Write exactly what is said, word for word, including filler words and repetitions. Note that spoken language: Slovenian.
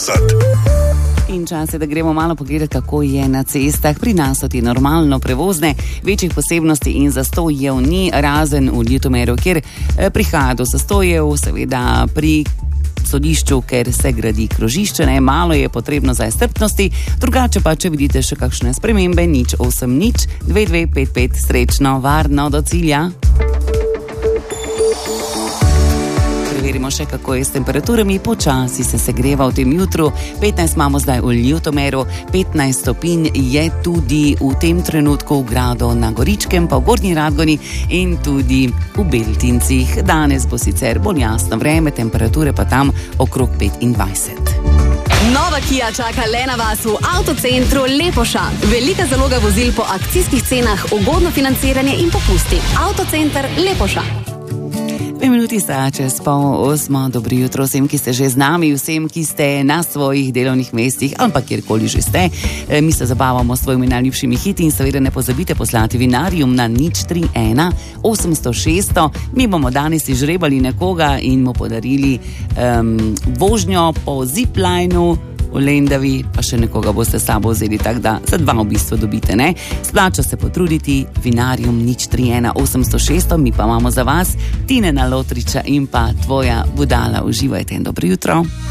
štirideset. In čas je, da gremo malo pogledati, kako je na cestah. Pri nas so ti normalno prevozne, večjih posebnosti in zastojev ni, razen v Ljutomeru, kjer prihaja do zastojev, seveda pri sodišču, ker se gradi krožišče, ne, malo je potrebno za strpnosti, drugače pa, če vidite še kakšne spremembe, nič osem nič dve dve pet pet, srečno, varno do cilja. Preverimo še, kako je s temperaturami, počasi se segreva v tem jutru. petnajst imamo zdaj v Ljutomeru, petnajst stopinj je tudi v tem trenutku v gradu na Goričkem, pa v Gornji Radgoni in tudi v Beltincih. Danes bo sicer bolj jasno vreme, temperature pa tam okrog petindvajset. Nova Kia čaka le na vas v avtocentru Lepoša. Velika zaloga vozil po akcijskih cenah, ugodno financiranje in popusti. Avtocenter Lepoša. Dve minuti sta čez pol osmo. Dobro jutro vsem, ki ste že z nami, vsem, ki ste na svojih delovnih mestih, ampak kjerkoli že ste. E, mi se zabavamo s svojimi najljubšimi hiti in seveda ne pozabite poslati Vinarium na nič tri ena osemsto šeststo. Mi bomo danes izžrebali nekoga in mu podarili um, vožnjo po ziplineu v Lendavi, pa še nekoga boste s sabo vzeli, tako da za dva v bistvu dobite, ne? Splača se potruditi, Vinarium nič tri ena osemsto šeststo, mi pa imamo za vas Tinena Lotriča in pa Tvoja budala. Uživajte in dobro jutro.